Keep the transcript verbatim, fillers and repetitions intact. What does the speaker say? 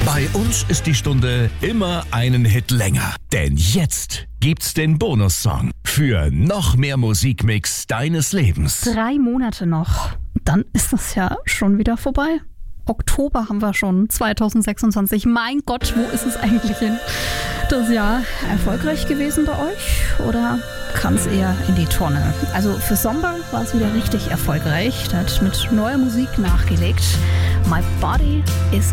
Bei uns ist die Stunde immer einen Hit länger. Denn jetzt gibt's den Bonussong für noch mehr Musikmix deines Lebens. Drei Monate noch. Dann ist das ja schon wieder vorbei. Oktober haben wir schon, zwanzig sechsundzwanzig. Mein Gott, wo ist es eigentlich hin? Das Jahr erfolgreich gewesen bei euch oder kann es eher in die Tonne? Also für Somber war es wieder richtig erfolgreich. Der hat mit neuer Musik nachgelegt. My Body is